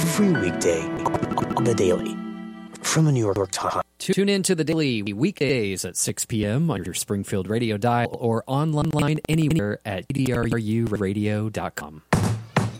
every weekday on The Daily from the New York Times. Tune in to The Daily weekdays at 6 p.m. on your Springfield radio dial or online anywhere at kdruradio.com.